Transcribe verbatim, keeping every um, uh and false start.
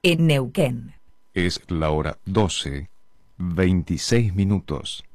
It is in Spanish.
en Neuquén. Es la hora doce, veintiséis minutos.